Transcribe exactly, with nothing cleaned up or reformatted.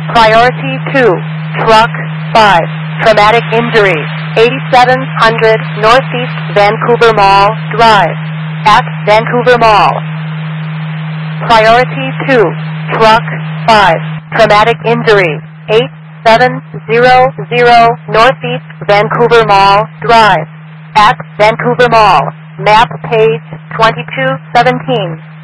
Priority two, Truck five, Traumatic Injury, eighty-seven hundred Northeast Vancouver Mall Drive, at Vancouver Mall. Priority two, Truck five, Traumatic Injury, eight seven zero zero Northeast Vancouver Mall Drive, at Vancouver Mall. Map page twenty-two seventeen.